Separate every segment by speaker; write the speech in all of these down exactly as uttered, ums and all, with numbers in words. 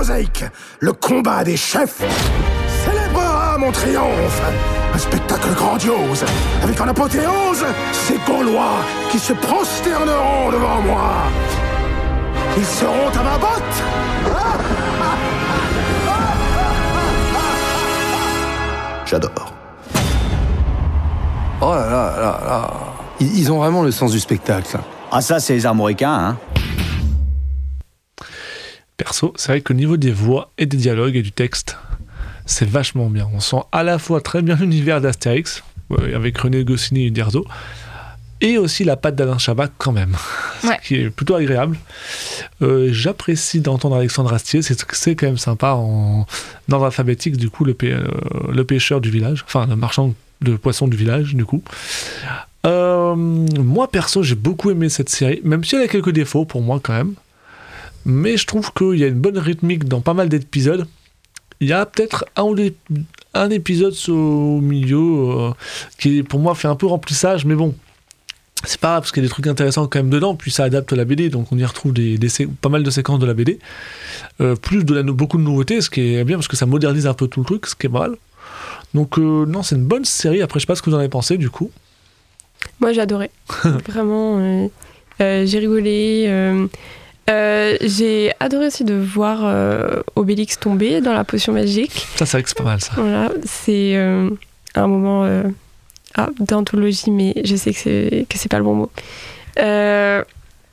Speaker 1: mosaïque, le combat des chefs célébrera mon triomphe. Un spectacle grandiose, avec en apothéose ces Gaulois qui se prosterneront devant moi. Ils seront à ma botte. J'adore.
Speaker 2: Oh là là là là. Ils, ils ont vraiment le sens du spectacle.
Speaker 3: Ah ça, c'est les Armoricains, hein.
Speaker 4: Perso, c'est vrai qu'au niveau des voix et des dialogues et du texte, c'est vachement bien. On sent à la fois très bien l'univers d'Astérix, euh, avec René Goscinny et Uderzo, et aussi la patte d'Alain Chabat quand même,
Speaker 5: Ouais.
Speaker 4: ce qui est plutôt agréable. Euh, j'apprécie d'entendre Alexandre Astier, c'est, c'est quand même sympa en ordre alphabétique, du coup, le, pê- euh, le pêcheur du village, enfin le marchand de poissons du village, du coup. Euh, moi, perso, j'ai beaucoup aimé cette série, même si elle a quelques défauts pour moi quand même. Mais je trouve qu'il y a une bonne rythmique dans pas mal d'épisodes. Il y a peut-être un ou deux, un épisode au milieu euh, qui, pour moi, fait un peu remplissage, mais bon, c'est pas grave parce qu'il y a des trucs intéressants quand même dedans. Puis ça adapte la B D, donc on y retrouve des, des sé- pas mal de séquences de la B D. Euh, plus de la, beaucoup de nouveautés, ce qui est bien parce que ça modernise un peu tout le truc, ce qui est pas mal. Donc, euh, non, c'est une bonne série. Après, je sais pas ce que vous en avez pensé du coup.
Speaker 5: Moi, j'ai adoré. Vraiment, euh, euh, j'ai rigolé. Euh, euh, j'ai adoré aussi de voir euh, Obélix tomber dans la potion magique.
Speaker 4: Ça, c'est vrai que c'est pas mal ça.
Speaker 5: Voilà, c'est euh, un moment euh, ah, d'anthologie, mais je sais que c'est, que c'est pas le bon mot. Euh,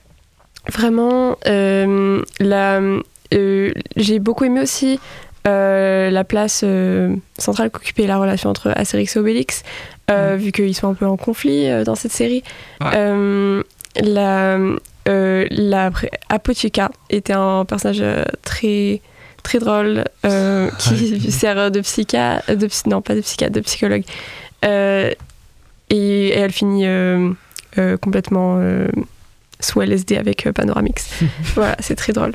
Speaker 5: vraiment, euh, la, euh, j'ai beaucoup aimé aussi euh, la place euh, centrale qu'occupait la relation entre Astérix et Obélix, euh, mmh. vu qu'ils sont un peu en conflit euh, dans cette série.
Speaker 4: Ouais.
Speaker 5: Euh, la, euh, la Apotheca était un personnage très très drôle euh, qui ouais. sert de psychiatre, de psy, non pas de psychiatre, de psychologue, euh, et, et elle finit euh, euh, complètement euh, sous L S D avec euh, Panoramix. Voilà, c'est très drôle.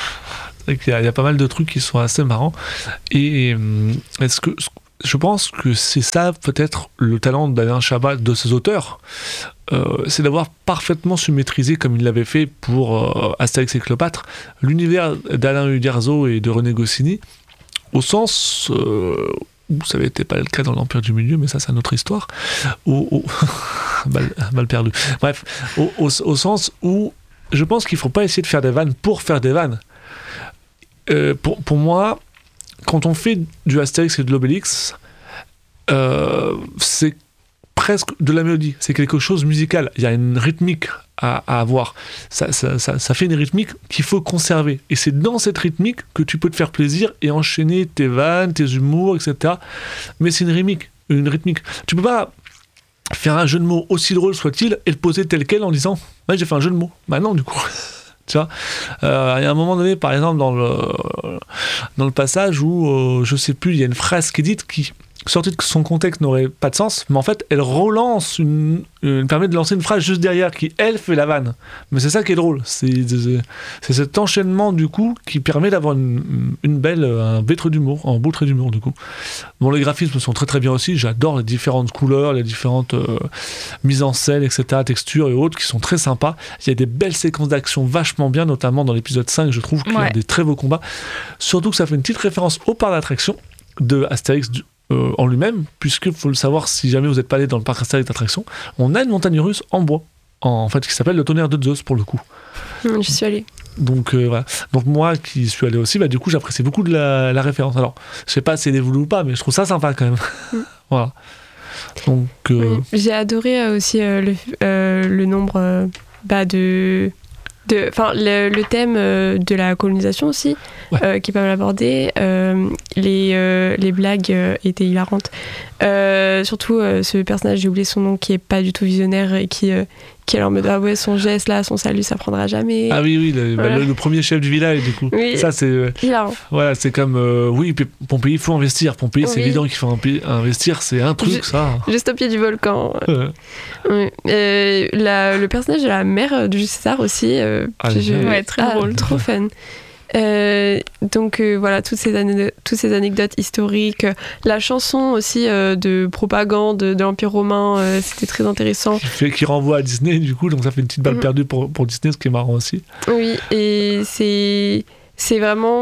Speaker 4: Il y, a, il y a pas mal de trucs qui sont assez marrants. Et est-ce que je pense que c'est ça peut-être le talent d'Alain Chabat, de ses auteurs, euh, c'est d'avoir parfaitement su maîtriser, comme il l'avait fait pour euh, Astérix et Cléopâtre, l'univers d'Alain Uderzo et de René Goscinny, au sens euh, où ça n'était pas le cas dans l'Empire du Milieu, mais ça c'est une autre histoire, où, où mal, mal perdu. Bref, au, au, au sens où je pense qu'il ne faut pas essayer de faire des vannes pour faire des vannes. Euh, pour, pour moi, quand on fait du Astérix et de l'Obélix, euh, c'est presque de la mélodie, c'est quelque chose de musical. Il y a une rythmique à, à avoir. Ça, ça, ça, ça fait une rythmique qu'il faut conserver. Et c'est dans cette rythmique que tu peux te faire plaisir et enchaîner tes vannes, tes humours, et cetera. Mais c'est une rythmique. Une rythmique. Tu peux pas faire un jeu de mots aussi drôle soit-il et le poser tel quel en disant « Ouais, j'ai fait un jeu de mots. » Bah non, du coup. Tu vois, euh, il y a un moment donné, par exemple, dans le, dans le passage où, euh, je sais plus, il y a une phrase qui est dite qui, sortie de son contexte, n'aurait pas de sens, mais en fait, elle relance, une, une permet de lancer une phrase juste derrière qui, elle, fait la vanne. Mais c'est ça qui est drôle. C'est, c'est, c'est cet enchaînement, du coup, qui permet d'avoir une, une belle, un beau trait d'humour, un beau trait d'humour, du coup. Bon, les graphismes sont très très bien aussi. J'adore les différentes couleurs, les différentes euh, mises en scène, et cetera, textures et autres qui sont très sympas. Il y a des belles séquences d'action vachement bien, notamment dans l'épisode cinq, je trouve qu'il ouais. y a des très beaux combats. Surtout que ça fait une petite référence au parc d'attraction de Astérix du Euh, en lui-même, puisque faut le savoir si jamais vous n'êtes pas allé dans le parc Astérix d'attraction, on a une montagne russe en bois, en, en fait, qui s'appelle le tonnerre de Zeus pour le coup.
Speaker 5: Mmh, je suis allée.
Speaker 4: Donc euh, voilà. Donc moi qui suis allé aussi, bah, du coup j'apprécie beaucoup de la, la référence. Alors je sais pas si c'est dévoilé ou pas, mais je trouve ça sympa quand même. Mmh. Voilà. Donc euh...
Speaker 5: oui. J'ai adoré aussi euh, le, euh, le nombre euh, bah, de Enfin, le, le thème euh, de la colonisation aussi, ouais. euh, qui est pas mal abordé. Euh, les, euh, les blagues euh, étaient hilarantes. Euh, surtout euh, ce personnage, j'ai oublié son nom, qui est pas du tout visionnaire et qui, euh, qui est en mode ah ouais, son geste là, son salut, ça prendra jamais.
Speaker 4: Ah oui, oui, le, voilà. le, le premier chef du village, du coup.
Speaker 5: Oui.
Speaker 4: Ça, c'est. Euh,
Speaker 5: hilarant.
Speaker 4: Voilà, c'est comme euh, oui, Pompéi, il faut investir. Pompéi, oui. c'est évident qu'il faut investir, c'est un truc,
Speaker 5: Ju-
Speaker 4: ça.
Speaker 5: Juste au pied du volcan.
Speaker 4: Ouais.
Speaker 5: Oui. Euh, la, le personnage de la mère de Jules César aussi. Euh,
Speaker 4: ah,
Speaker 5: je,
Speaker 4: ouais,
Speaker 5: très ah, drôle. Trop fun. Euh, donc euh, voilà, toutes ces, ane- toutes ces anecdotes historiques, euh, la chanson aussi euh, de propagande de, de l'Empire romain, euh, c'était très intéressant.
Speaker 4: Qui, fait, qui renvoie à Disney du coup, donc ça fait une petite balle mmh. perdue pour, pour Disney, ce qui est marrant aussi.
Speaker 5: Oui, et c'est, c'est vraiment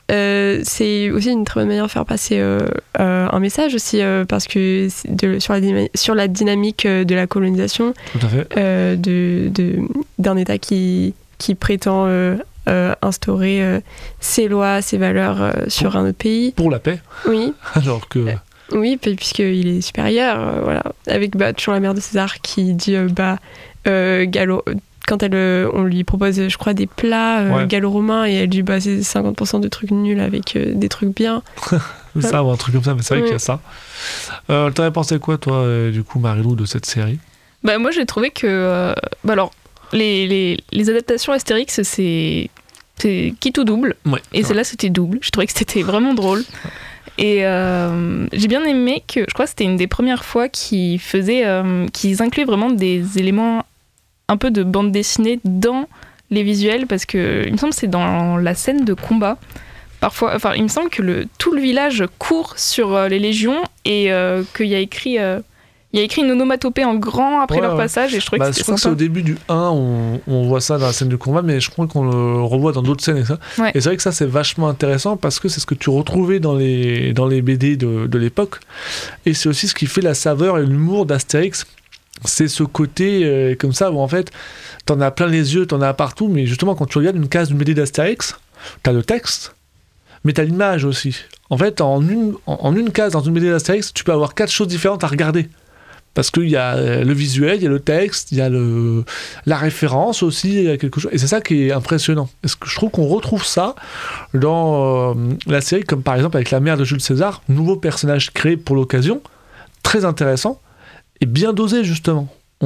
Speaker 5: euh, c'est aussi une très bonne manière de faire passer euh, euh, un message aussi, euh, parce que c'est de, sur, la dyna- sur la dynamique euh, de la colonisation,
Speaker 4: Tout à fait.
Speaker 5: euh, de, de, d'un État qui, qui prétend euh, euh, instaurer euh, ses lois, ses valeurs euh, sur un autre pays.
Speaker 4: Pour la paix,
Speaker 5: Oui,
Speaker 4: alors que...
Speaker 5: oui, puis- puisqu'il est supérieur, euh, voilà. Avec bah, toujours la mère de César qui dit, euh, bah, euh, gallo... quand elle, euh, on lui propose, je crois, des plats euh,
Speaker 4: Ouais.
Speaker 5: gallo-romains, et elle dit, bah, c'est cinquante pour cent de trucs nuls avec euh, des trucs bien.
Speaker 4: ça ou un truc comme ça, mais c'est vrai
Speaker 5: Ouais.
Speaker 4: qu'il y a ça. Euh, T'avais pensé quoi, toi, euh, du coup, Marilou, de cette série?
Speaker 6: Bah, moi, j'ai trouvé que. euh, bah, alors, les, les, les adaptations Astérix, c'est. C'est quitte ou double.
Speaker 4: Ouais,
Speaker 6: Et celle-là, c'était double. Je trouvais que c'était vraiment drôle. Et euh, j'ai bien aimé que. Je crois que c'était une des premières fois qu'ils faisaient. Euh, qu'ils incluaient vraiment des éléments un peu de bande dessinée dans les visuels, parce que il me semble que c'est dans la scène de combat. Parfois, enfin, il me semble que le, tout le village court sur euh, les légions et euh, qu'il y a écrit. Euh, Il y a écrit une onomatopée en grand après
Speaker 4: Ouais,
Speaker 6: leur
Speaker 4: ouais.
Speaker 6: passage, et je trouvais
Speaker 4: Bah,
Speaker 6: que
Speaker 4: je
Speaker 6: c'était
Speaker 4: crois que c'est
Speaker 6: sympa.
Speaker 4: au début du un, on, on voit ça dans la scène de combat, mais je crois qu'on le revoit dans d'autres scènes et ça.
Speaker 6: Ouais.
Speaker 4: Et c'est vrai que ça, c'est vachement intéressant parce que c'est ce que tu retrouvais dans les, dans les B D de, de l'époque. Et c'est aussi ce qui fait la saveur et l'humour d'Astérix. C'est ce côté euh, comme ça où en fait, t'en as plein les yeux, t'en as partout, mais justement, quand tu regardes une case d'une B D d'Astérix, t'as le texte, mais t'as l'image aussi. En fait, en une, en, en une case dans une B D d'Astérix, tu peux avoir quatre choses différentes à regarder. Parce qu'il y a le visuel, il y a le texte, il y a le, la référence aussi, il y a quelque chose. Et c'est ça qui est impressionnant. Parce que je trouve qu'on retrouve ça dans euh, la série, comme par exemple avec la mère de Jules César, nouveau personnage créé pour l'occasion, très intéressant et bien dosé justement.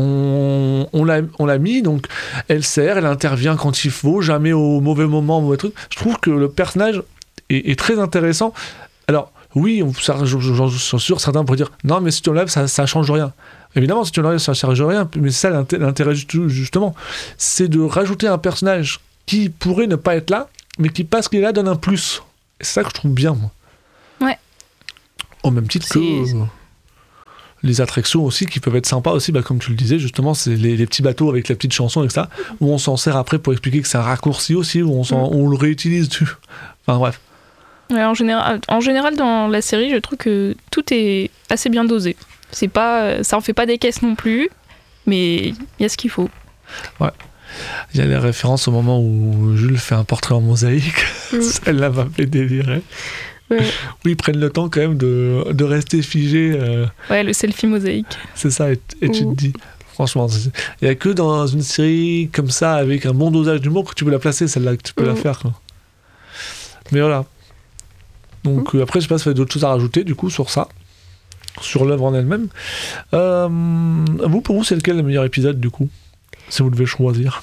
Speaker 4: On, on, l'a, on l'a mis, donc elle sert, elle intervient quand il faut, jamais au mauvais moment, au mauvais truc. Je trouve que le personnage est, est très intéressant. Alors, oui, on, ça, j'en suis sûr, certains pourraient dire non, mais si tu enlèves, ça, ça change rien. Évidemment, si tu enlèves, ça change rien, mais c'est ça l'intérêt, justement. C'est de rajouter un personnage qui pourrait ne pas être là, mais qui, parce qu'il est là, donne un plus. Et c'est ça que je trouve bien, moi.
Speaker 6: Ouais.
Speaker 4: Au même titre que
Speaker 6: C'est-
Speaker 4: euh, les attractions aussi, qui peuvent être sympas aussi, bah, comme tu le disais, justement, c'est les, les petits bateaux avec la petite chanson, et cetera, où on s'en sert après pour expliquer que c'est un raccourci aussi, où on, s'en, on le réutilise dessus. Enfin, bref.
Speaker 6: Ouais, en, général, en général, dans la série, je trouve que tout est assez bien dosé. C'est pas, ça en fait pas des caisses non plus, mais il y a ce qu'il faut.
Speaker 4: Il y a les références au moment où Jules fait un portrait en mosaïque.
Speaker 5: Mm.
Speaker 4: Celle-là m'a fait délirer.
Speaker 5: Ouais.
Speaker 4: Où ils prennent le temps quand même de, de rester figés. euh,
Speaker 6: Ouais, le selfie mosaïque.
Speaker 4: c'est ça, et, et tu te
Speaker 5: Mm.
Speaker 4: dis, franchement, c'est- il n'y a que dans une série comme ça, avec un bon dosage d'humour, que tu peux la placer, celle-là, que tu peux la
Speaker 5: Mm.
Speaker 4: faire. Quoi. Mais voilà. Donc euh, après, je sais pas si vous avez d'autres choses à rajouter, du coup, sur ça. Sur l'œuvre en elle-même. Euh, vous, pour vous, c'est lequel le meilleur épisode, du coup? Si vous devez choisir.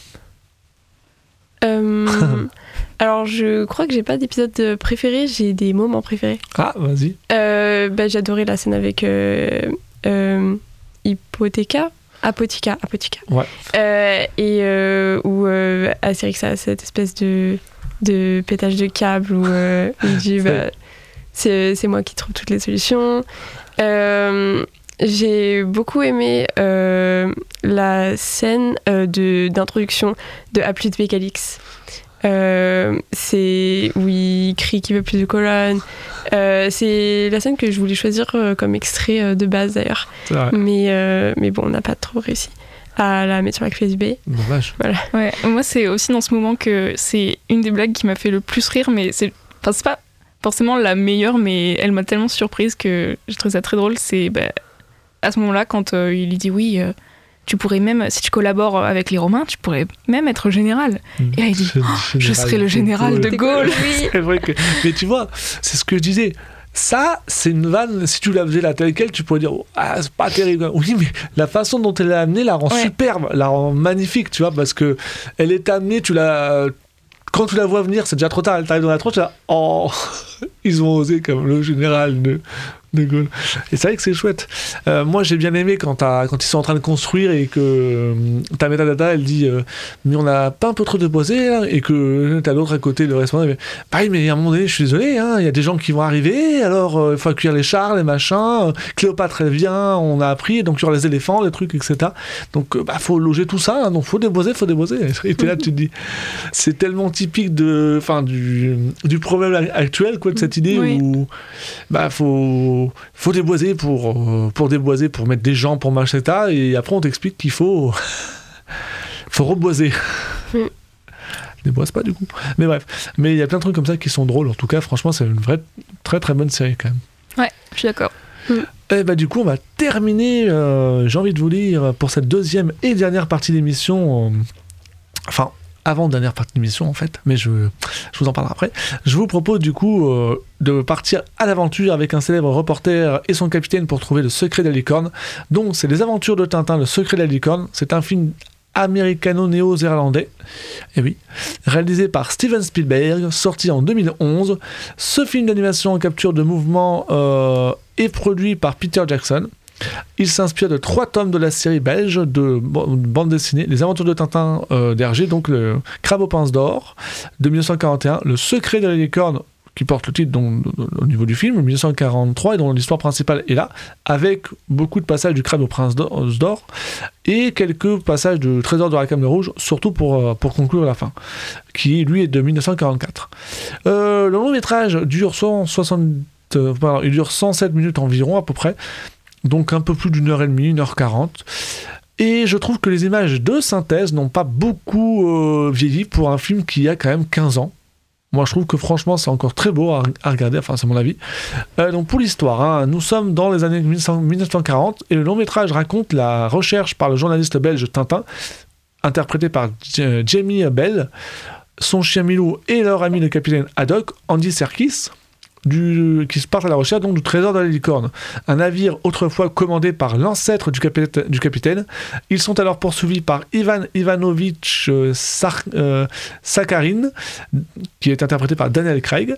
Speaker 5: Euh, alors, je crois que j'ai pas d'épisode préféré, j'ai des moments préférés.
Speaker 4: Ah, vas-y.
Speaker 5: Euh, bah, j'ai adoré la scène avec euh, euh, Hypothéca. Apotica, Apotica.
Speaker 4: Ouais.
Speaker 5: Euh, et euh, où euh, Astérix a cette espèce de, de pétage de câble où, euh, où il dit bah, c'est, c'est moi qui trouve toutes les solutions. Euh, j'ai beaucoup aimé euh, la scène euh, de, d'introduction de A plus de Bécalix. Euh, c'est où il crie qu'il veut plus de colonnes. Euh, c'est la scène que je voulais choisir euh, comme extrait euh, de base d'ailleurs.
Speaker 4: C'est vrai.
Speaker 5: Mais, euh, mais bon, on n'a pas trop réussi à la mettre sur la clé U S B.
Speaker 4: Dommage.
Speaker 6: Ouais, moi, c'est aussi dans ce moment que c'est une des blagues qui m'a fait le plus rire, mais c'est, enfin, c'est pas forcément la meilleure, mais elle m'a tellement surprise que j'ai trouvé ça très drôle. C'est bah, à ce moment-là, quand euh, il lui dit oui, euh, tu pourrais même, si tu collabores avec les Romains, tu pourrais même être général. Et là, il dit,
Speaker 4: Je,
Speaker 6: Je serai le général de Gaulle.
Speaker 5: Oui.
Speaker 4: C'est vrai que. Mais tu vois, c'est ce que je disais. Ça, c'est une vanne. Si tu la faisais là telle quelle, tu pourrais dire ah, c'est pas terrible. Oui, mais la façon dont elle l'a amenée la rend
Speaker 6: Ouais.
Speaker 4: superbe, la rend magnifique, tu vois, parce que elle est amenée, tu la. Quand tu la vois venir, c'est déjà trop tard, elle t'arrive dans la tronche, tu là, oh, ils ont osé comme le général de, de Gaulle. Et c'est vrai que c'est chouette. Euh, moi, j'ai bien aimé quand, quand ils sont en train de construire et que euh, ta métadata, elle dit euh, mais on n'a pas un peu trop déposé là, et que t'as l'autre à côté, le responsable. Pareil, mais à un moment donné, je suis désolé, hein, il y a des gens qui vont arriver, alors il euh, faut accueillir les chars, les machins. Euh, Cléopâtre, elle vient, on a appris, donc il y aura les éléphants, les trucs, et cetera. Donc, il euh, bah, faut loger tout ça, hein, donc faut déposer, faut déposer. Et t'es là, tu te dis, c'est tellement typique de, enfin, du, du problème actuel, quoi, de cette idée oui. où bah faut faut déboiser pour pour déboiser pour mettre des gens pour machin état et après on t'explique qu'il faut faut reboiser. Mm. Déboise pas du coup. Mais bref, mais il y a plein de trucs comme ça qui sont drôles. En tout cas, franchement, c'est une vraie très très bonne série quand même.
Speaker 6: Ouais, je suis d'accord. Mm.
Speaker 4: Et bah du coup, on va terminer. Euh, j'ai envie de vous lire pour cette deuxième et dernière partie d'émission. Euh, enfin. avant-dernière partie de l'émission en fait, mais je, je vous en parlerai après. Je vous propose du coup euh, de partir à l'aventure avec un célèbre reporter et son capitaine pour trouver le secret de la licorne. Donc c'est les aventures de Tintin, le secret de la licorne. C'est un film américano-néo-zélandais, et oui, réalisé par Steven Spielberg, sorti en deux mille onze. Ce film d'animation en capture de mouvement euh, est produit par Peter Jackson. Il s'inspire de trois tomes de la série belge de bande dessinée Les Aventures de Tintin euh, d'Hergé, donc le Crabe aux pinces d'or de dix-neuf cent quarante et un, Le Secret de la licorne qui porte le titre donc, au niveau du film, dix-neuf cent quarante-trois, et dont l'histoire principale est là, avec beaucoup de passages du Crabe aux pinces d'or et quelques passages de Trésor de la Came Rouge, surtout pour, pour conclure la fin, qui lui est de dix-neuf cent quarante-quatre. Euh, le long métrage dure cent soixante, euh, pardon, il dure cent sept minutes environ à peu près. Donc un peu plus d'une heure et demie, une heure quarante. Et je trouve que les images de synthèse n'ont pas beaucoup euh, vieilli pour un film qui a quand même quinze ans. Moi je trouve que franchement c'est encore très beau à, à regarder, enfin c'est mon avis. Euh, donc pour l'histoire, hein, nous sommes dans les années mille neuf cent quarante et le long métrage raconte la recherche par le journaliste belge Tintin, interprété par J- Jamie Bell, son chien Milou et leur ami le capitaine Haddock, Andy Serkis, Du, qui se partent à la recherche donc, du trésor de la licorne, un navire autrefois commandé par l'ancêtre du, capita- du capitaine. Ils sont alors poursuivis par Ivan Ivanovitch euh, Sar- euh, Sakharine, qui est interprété par Daniel Craig,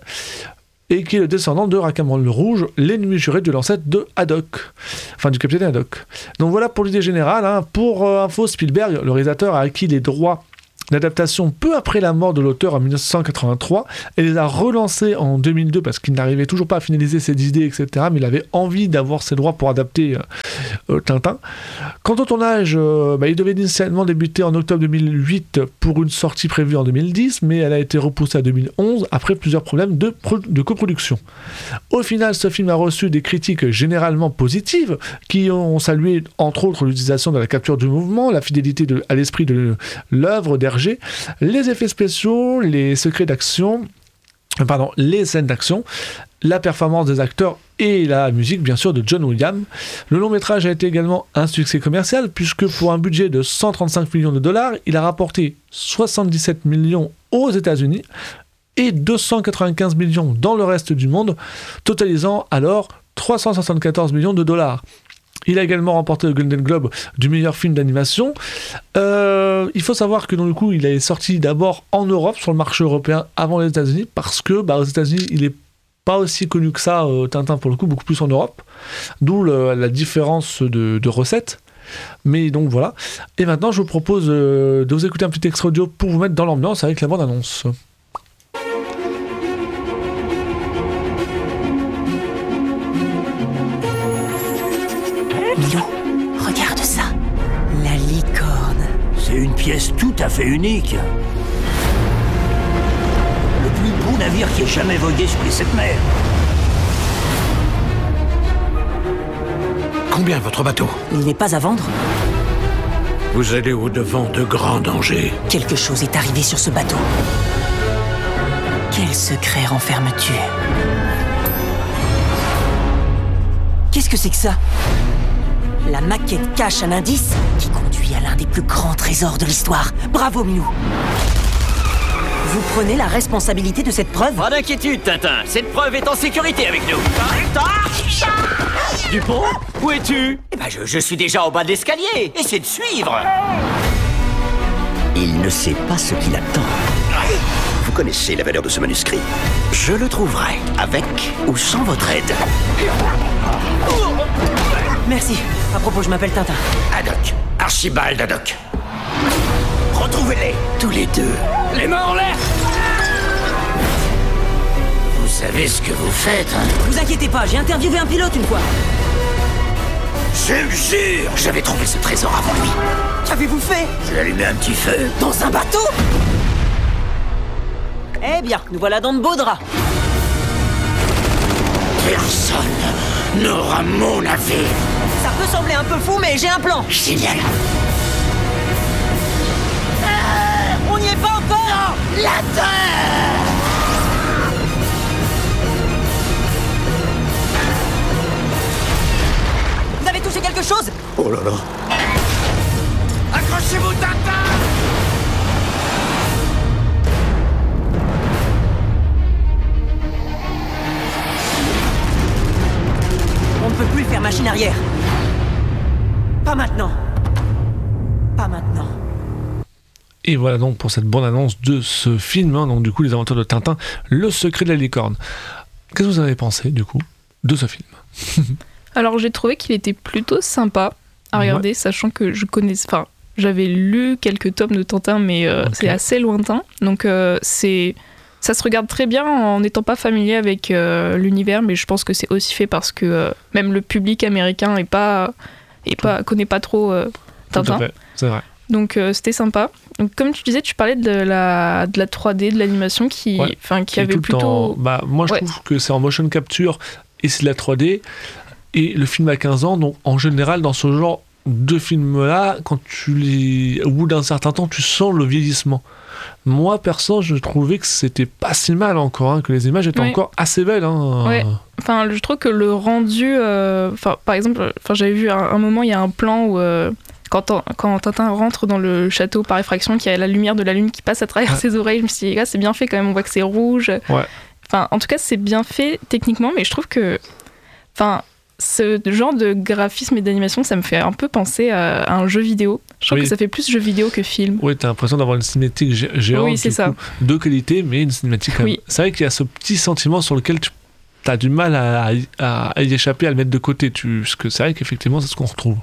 Speaker 4: et qui est le descendant de Racamon le Rouge, l'ennemi juré de l'ancêtre de Haddock, enfin du capitaine Haddock. Donc voilà pour l'idée générale. Hein. Pour euh, info, Spielberg, le réalisateur, a acquis les droits d'adaptation peu après la mort de l'auteur en dix-neuf cent quatre-vingt-trois et les a relancés en deux mille deux parce qu'il n'arrivait toujours pas à finaliser ses idées, et cetera. Mais il avait envie d'avoir ses droits pour adapter euh, Tintin. Quant au tournage, euh, bah, il devait initialement débuter en octobre deux mille huit pour une sortie prévue en deux mille dix, mais elle a été repoussée à deux mille onze après plusieurs problèmes de, pro- de coproduction. Au final, ce film a reçu des critiques généralement positives qui ont salué entre autres l'utilisation de la capture du mouvement, la fidélité de, à l'esprit de l'œuvre d'Hergé, les effets spéciaux, les secrets d'action, euh, pardon, les scènes d'action, la performance des acteurs et la musique bien sûr de John Williams. Le long métrage a été également un succès commercial puisque pour un budget de cent trente-cinq millions de dollars, il a rapporté soixante-dix-sept millions aux États-Unis et deux cent quatre-vingt-quinze millions dans le reste du monde, totalisant alors trois cent soixante-quatorze millions de dollars. Il a également remporté le Golden Globe du meilleur film d'animation. Euh, il faut savoir que donc, du coup, il est sorti d'abord en Europe, sur le marché européen, avant les États-Unis, parce que bah, aux États-Unis, il n'est pas aussi connu que ça, euh, Tintin, pour le coup, beaucoup plus en Europe. D'où le, la différence de, de recettes. Mais donc voilà. Et maintenant, je vous propose euh, de vous écouter un petit extrait audio pour vous mettre dans l'ambiance avec la bande-annonce.
Speaker 7: Milou, regarde ça. La licorne.
Speaker 8: C'est une pièce tout à fait unique. Le plus beau navire qui ait jamais vogué sur les sept mers.
Speaker 1: Combien votre bateau?
Speaker 7: Il n'est pas à vendre.
Speaker 1: Vous allez au-devant de grands dangers.
Speaker 7: Quelque chose est arrivé sur ce bateau. Quel secret renfermes-tu? Qu'est-ce que c'est que ça? La maquette cache un indice qui conduit à l'un des plus grands trésors de l'histoire. Bravo, Milou. Vous prenez la responsabilité de cette preuve?
Speaker 8: Pas d'inquiétude, Tintin. Cette preuve est en sécurité avec nous. Dupont, où es-tu? Eh ben, je, je suis déjà au bas de l'escalier. Essaie de suivre. Il ne sait pas ce qu'il attend. Vous
Speaker 9: connaissez la valeur de ce manuscrit. Je le trouverai, avec ou sans votre aide.
Speaker 7: Merci. À propos, je m'appelle Tintin.
Speaker 9: Haddock. Archibald Haddock. Retrouvez-les, tous les deux. Les mains en l'air. Vous savez ce que vous faites, hein?
Speaker 7: Vous inquiétez pas, j'ai interviewé un pilote une fois.
Speaker 9: Je le jure, j'avais trouvé ce trésor avant lui.
Speaker 7: Qu'avez-vous fait?
Speaker 9: J'ai allumé un petit feu.
Speaker 7: Dans un bateau? Eh bien, nous voilà dans de beaux draps.
Speaker 9: Personne n'aura mon navire.
Speaker 7: Ça peut sembler un peu fou, mais j'ai un plan.
Speaker 9: Génial.
Speaker 7: Ah, on n'y est pas encore.
Speaker 9: Non, la terre.
Speaker 7: Vous avez touché quelque chose?
Speaker 9: Oh là là. Accrochez-vous, Tintin.
Speaker 7: On ne peut plus faire machine arrière. Pas maintenant. Pas maintenant.
Speaker 4: Et voilà donc pour cette bonne annonce de ce film, hein, donc du coup Les Aventures de Tintin, Le Secret de la Licorne. Qu'est-ce que vous avez pensé du coup de ce film?
Speaker 6: Alors j'ai trouvé qu'il était plutôt sympa à regarder, ouais. Sachant que je connais, enfin j'avais lu quelques tomes de Tintin, mais euh, okay. C'est assez lointain, donc euh, c'est, ça se regarde très bien en n'étant pas familier avec euh, l'univers, mais je pense que c'est aussi fait parce que euh, même le public américain est pas, est pas, connaît pas trop euh, Tintin.
Speaker 4: Tout à fait, c'est vrai.
Speaker 6: Donc euh, c'était sympa. Donc, comme tu disais, tu parlais de la, de la trois D, de l'animation qui,
Speaker 4: ouais,
Speaker 6: qui, qui avait plutôt...
Speaker 4: Temps, bah, moi je ouais. trouve que c'est en motion capture et c'est de la trois D. Et le film a quinze ans, donc en général, dans ce genre de film-là, quand tu les... au bout d'un certain temps, tu sens le vieillissement. Moi, perso, je trouvais que c'était pas si mal encore, hein, que les images étaient ouais. encore assez belles. Hein.
Speaker 6: Ouais. Enfin, je trouve que le rendu... Euh... Enfin, par exemple, enfin, j'avais vu un, un moment, il y a un plan où... Euh... Quand, quand Tintin rentre dans le château par effraction, qu'il y a la lumière de la lune qui passe à travers ouais. ses oreilles, je me suis dit, ah, c'est bien fait quand même, on voit que c'est rouge.
Speaker 4: Ouais.
Speaker 6: Enfin, en tout cas, c'est bien fait techniquement, mais je trouve que enfin, ce genre de graphisme et d'animation, ça me fait un peu penser à, à un jeu vidéo. Je trouve oui. que ça fait plus jeu vidéo que film.
Speaker 4: Oui, t'as l'impression d'avoir une cinématique gé- géante
Speaker 6: oui, c'est ça.
Speaker 4: Coup, de qualité, mais une cinématique quand même. Oui. C'est vrai qu'il y a ce petit sentiment sur lequel tu as du mal à, à, à y échapper, à le mettre de côté. Tu, parce que c'est vrai qu'effectivement, c'est ce qu'on retrouve.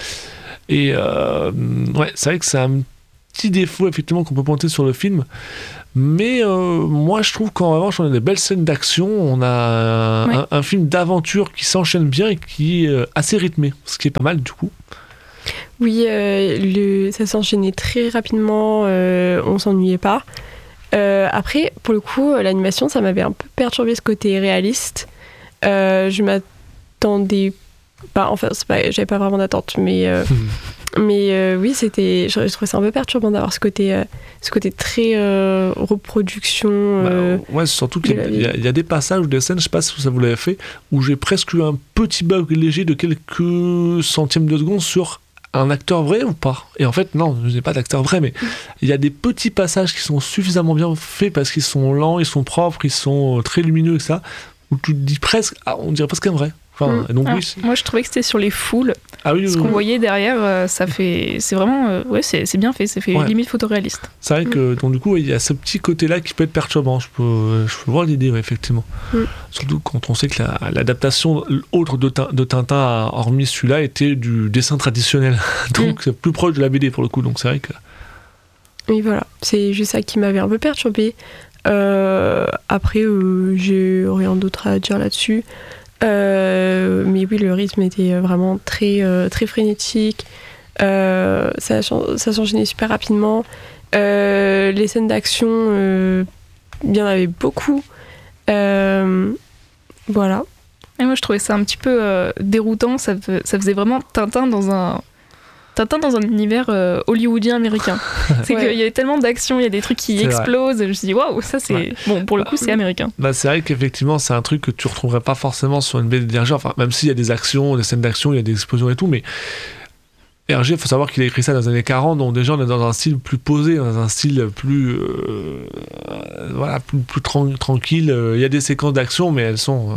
Speaker 4: Et euh, ouais, c'est vrai que c'est un petit défaut effectivement qu'on peut pointer sur le film, mais euh, moi je trouve qu'en revanche on a des belles scènes d'action, on a un, ouais. un, un film d'aventure qui s'enchaîne bien et qui est euh, assez rythmé, ce qui est pas mal du coup.
Speaker 5: Oui, euh, le, ça s'enchaînait très rapidement, euh, on s'ennuyait pas. Euh, après, pour le coup, l'animation ça m'avait un peu perturbé, ce côté réaliste. Euh, je m'attendais Bah, enfin, c'est pas, j'avais pas vraiment d'attente, mais, euh, mmh. mais euh, oui, c'était, je, je trouvais ça un peu perturbant d'avoir ce côté, euh, ce côté très euh, reproduction. Euh,
Speaker 4: bah, ouais, surtout qu'il y a, il y, a, il y a des passages ou des scènes, je sais pas si ça vous l'avez fait, où j'ai presque eu un petit bug léger de quelques centièmes de seconde sur un acteur vrai ou pas. Et en fait, non, je n'ai pas d'acteur vrai, mais il y a des petits passages qui sont suffisamment bien faits parce qu'ils sont lents, ils sont propres, ils sont très lumineux et ça, où tu te dis presque, ah, on dirait presque un vrai. Enfin,
Speaker 6: mmh.
Speaker 4: donc,
Speaker 6: ah,
Speaker 4: oui, c'est...
Speaker 6: Moi, je trouvais que c'était sur les foules.
Speaker 4: Ah oui,
Speaker 6: ce
Speaker 4: oui,
Speaker 6: qu'on
Speaker 4: oui.
Speaker 6: voyait derrière, euh, ça fait, c'est vraiment, euh, ouais, c'est, c'est bien fait, c'est fait ouais. limite photoréaliste.
Speaker 4: C'est vrai mmh. que donc du coup, il y a ce petit côté-là qui peut être perturbant. Je peux, je peux voir l'idée, ouais, effectivement. Mmh. Surtout quand on sait que la, l'adaptation autre de, de Tintin, hormis celui-là, était du dessin traditionnel, donc mmh. c'est plus proche de la B D pour le coup. Donc c'est vrai que.
Speaker 5: Oui, voilà, c'est juste ça qui m'avait un peu perturbé. Euh, après, euh, j'ai rien d'autre à dire là-dessus. Euh, mais oui, le rythme était vraiment très, euh, très frénétique. Euh, ça, ça s'enchaînait super rapidement. Euh, les scènes d'action, euh, il y en avait beaucoup. Euh, voilà.
Speaker 6: Et moi, je trouvais ça un petit peu euh, déroutant. Ça, ça faisait vraiment Tintin dans un... Tintin dans un univers euh, hollywoodien américain. C'est ouais. qu'il y avait tellement d'action, il y a des trucs qui c'est explosent. Vrai. Je me suis dit, waouh, ça c'est. Ouais. Bon, pour le coup, bah, c'est américain.
Speaker 4: Bah, c'est vrai qu'effectivement, c'est un truc que tu retrouverais pas forcément sur une B D d'H G. Enfin, même s'il y a des actions, des scènes d'action, il y a des explosions et tout, mais Hergé, il faut savoir qu'il a écrit ça dans les années quarante, donc déjà on est dans un style plus posé, dans un style plus. Euh, voilà, plus, plus tran- tranquille. Il y a des séquences d'action, mais elles sont. Euh,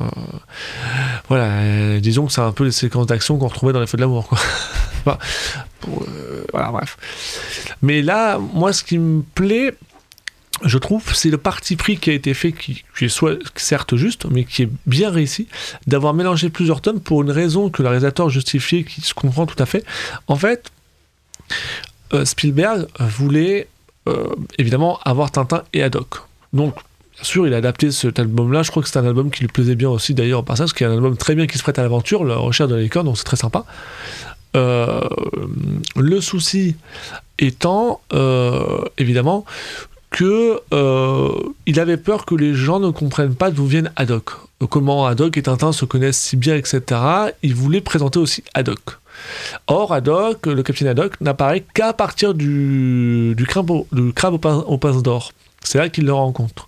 Speaker 4: voilà, euh, disons que c'est un peu les séquences d'action qu'on retrouvait dans Les Feux de l'amour, quoi. Enfin, pour, euh, voilà, bref. Mais là, moi, ce qui me plaît, je trouve, c'est le parti pris qui a été fait, qui, qui est soit certes juste, mais qui est bien réussi, d'avoir mélangé plusieurs tomes pour une raison que le réalisateur justifiait, qui se comprend tout à fait. En fait, euh, Spielberg voulait euh, évidemment avoir Tintin et Haddock. Donc, bien sûr, il a adapté cet album-là. Je crois que c'est un album qui lui plaisait bien aussi, d'ailleurs, au passage, qui est un album très bien qui se prête à l'aventure, La Recherche de la licorne, donc c'est très sympa. Euh, le souci étant, euh, évidemment, que euh, il avait peur que les gens ne comprennent pas d'où viennent Haddock. Comment Haddock et Tintin se connaissent si bien, et cetera. Il voulait présenter aussi Haddock. Or, Haddock, le capitaine Haddock, n'apparaît qu'à partir du, du crabe, au, du crabe aux, pin, aux pinces d'or. C'est là qu'il le rencontre.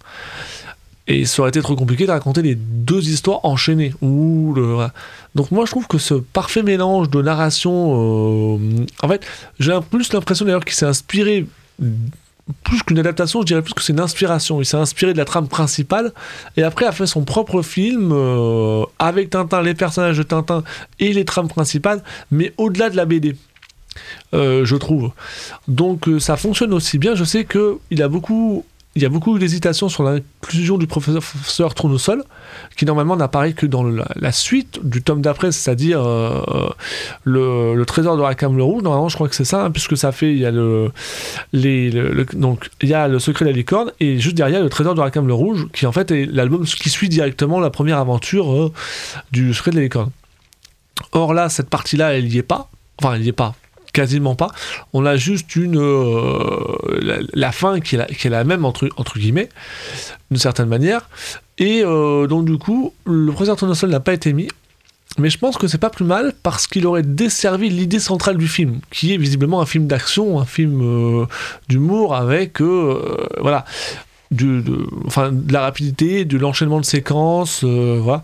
Speaker 4: Et ça aurait été trop compliqué de raconter les deux histoires enchaînées. Ouh, le, voilà. Donc moi, je trouve que ce parfait mélange de narration... Euh, en fait, j'ai plus l'impression d'ailleurs qu'il s'est inspiré... Plus qu'une adaptation, je dirais plus que c'est une inspiration. Il s'est inspiré de la trame principale et après a fait son propre film euh, avec Tintin, les personnages de Tintin et les trames principales, mais au-delà de la B D, euh, je trouve. Donc euh, ça fonctionne aussi bien. Je sais qu'il a beaucoup... Il y a beaucoup d'hésitation sur l'inclusion du professeur Tournesol, qui normalement n'apparaît que dans la, la suite du tome d'après, c'est-à-dire euh, le, le trésor de Rackham le Rouge. Normalement, je crois que c'est ça, hein, puisque ça fait, il y a le, les, le, le, donc il y a le secret de la licorne, et juste derrière le trésor de Rackham le Rouge, qui en fait est l'album qui suit directement la première aventure euh, du secret de la licorne. Or là, cette partie-là, elle n'y est pas. Enfin, elle n'y est pas. Quasiment pas. On a juste une euh, la, la fin qui est la, qui est la même entre, entre guillemets d'une certaine manière et euh, donc du coup le professeur Tournesol n'a pas été mis, mais je pense que c'est pas plus mal parce qu'il aurait desservi l'idée centrale du film qui est visiblement un film d'action, un film euh, d'humour avec euh, voilà du, de, enfin, de la rapidité, de l'enchaînement de séquences, euh, voilà.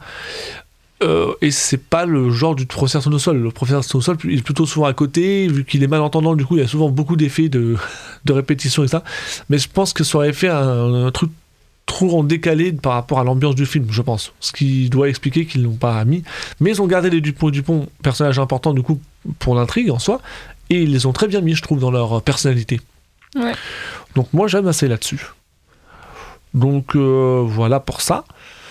Speaker 4: Euh, et c'est pas le genre du professeur Tournesol. Le professeur Tournesol il est plutôt souvent à côté, vu qu'il est malentendant, du coup il y a souvent beaucoup d'effets de, de répétition et ça. Mais je pense que ça aurait fait un, un truc trop en décalé par rapport à l'ambiance du film, je pense. Ce qui doit expliquer qu'ils l'ont pas mis. Mais ils ont gardé les Dupont et Dupont, personnages importants du coup pour l'intrigue en soi, et ils les ont très bien mis, je trouve, dans leur personnalité.
Speaker 6: Ouais.
Speaker 4: Donc moi j'aime assez là-dessus. Donc euh, voilà pour ça.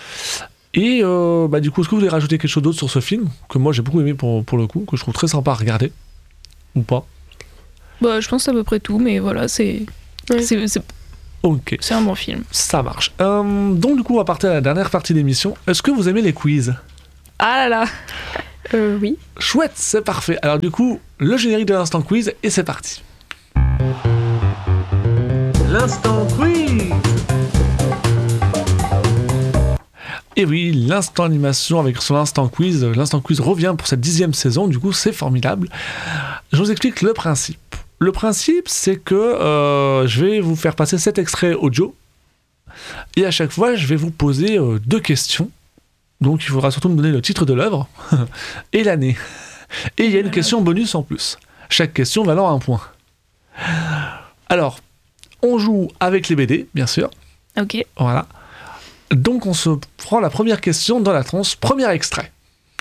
Speaker 4: Et euh, bah, du coup, est-ce que vous voulez rajouter quelque chose d'autre sur ce film que moi j'ai beaucoup aimé pour, pour le coup, que je trouve très sympa à regarder ou pas?
Speaker 6: Bah, je pense à peu près tout, mais voilà, c'est
Speaker 5: ouais.
Speaker 6: c'est, c'est,
Speaker 4: ok,
Speaker 6: c'est un bon film.
Speaker 4: Ça marche. Euh, donc du coup, on va partir à la dernière partie de l'émission. Est-ce que vous aimez les quiz?
Speaker 6: Ah là là.
Speaker 5: Euh, oui.
Speaker 4: Chouette, c'est parfait. Alors du coup, le générique de l'instant quiz et c'est parti. L'instant quiz. Et oui, l'instant animation avec son instant quiz. L'instant quiz revient pour cette dixième saison, du coup c'est formidable. Je vous explique le principe. Le principe, c'est que euh, je vais vous faire passer sept extraits audio. Et à chaque fois, je vais vous poser euh, deux questions. Donc il faudra surtout me donner le titre de l'œuvre et l'année. Et il y a une question bonus en plus. Chaque question valant un point. Alors, on joue avec les B D, bien sûr.
Speaker 6: Ok.
Speaker 4: Voilà. Donc on se prend la première question dans la tronche, premier extrait.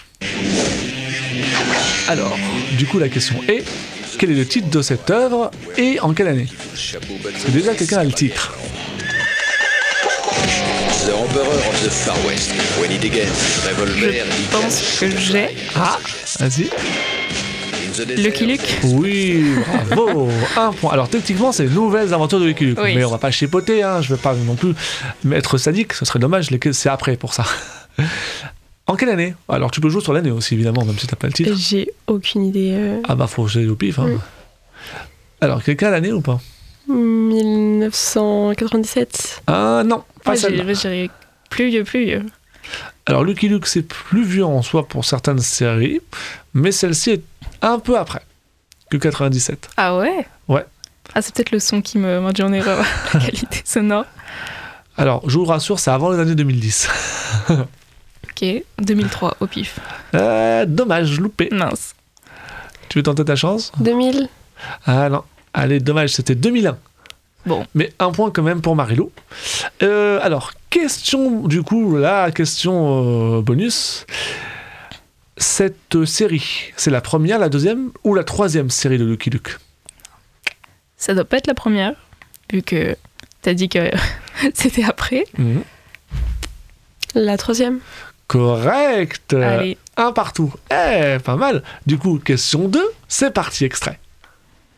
Speaker 4: Alors, du coup la question est, quel est le titre de cette œuvre et en quelle année? Parce que déjà quelqu'un a le titre.
Speaker 10: The Emperor of the Far West, When It Again, Revolver,
Speaker 6: Je pense que j'ai
Speaker 4: Ah, vas-y.
Speaker 6: Lucky Luke.
Speaker 4: Oui, bravo, un point. Alors techniquement, c'est les nouvelles aventures de Lucky Luke,
Speaker 6: oui.
Speaker 4: Mais on va pas chipoter, hein. Je vais pas non plus être sadique, ce serait dommage, c'est après pour ça. En quelle année? Alors tu peux jouer sur l'année aussi, évidemment, même si t'as pas le titre.
Speaker 5: J'ai aucune idée. Euh...
Speaker 4: Ah bah faut jouer au pif. Hein.
Speaker 5: Oui.
Speaker 4: Alors quelqu'un a l'année ou pas?
Speaker 5: dix-neuf cent quatre-vingt-dix-sept.
Speaker 4: Ah non, pas
Speaker 6: Ouais,
Speaker 4: celle-là.
Speaker 6: j'ai, j'ai plus vieux, plus vieux.
Speaker 4: Alors Lucky Luke c'est plus vieux en soi pour certaines séries, mais celle-ci est un peu après que quatre-vingt-dix-sept.
Speaker 6: Ah ouais?
Speaker 4: Ouais.
Speaker 6: Ah c'est peut-être le son qui me m'induit en erreur, la qualité sonore.
Speaker 4: Alors je vous rassure, c'est avant les années deux mille dix.
Speaker 6: Ok, deux mille trois au pif.
Speaker 4: Euh, dommage, loupé.
Speaker 6: Mince.
Speaker 4: Tu veux tenter ta chance?
Speaker 5: deux mille.
Speaker 4: Ah non, allez, dommage, c'était deux mille un.
Speaker 6: Bon.
Speaker 4: Mais un point quand même pour Marilou. Euh, alors, question, du coup, la question euh, bonus. Cette série, c'est la première, la deuxième ou la troisième série de Lucky Luke?
Speaker 6: Ça doit pas être la première, vu que T'as dit que c'était après.
Speaker 4: Mmh.
Speaker 5: La troisième.
Speaker 4: Correct.
Speaker 6: Allez.
Speaker 4: Un partout. Eh, pas mal. Du coup, question deux, c'est parti, extrait.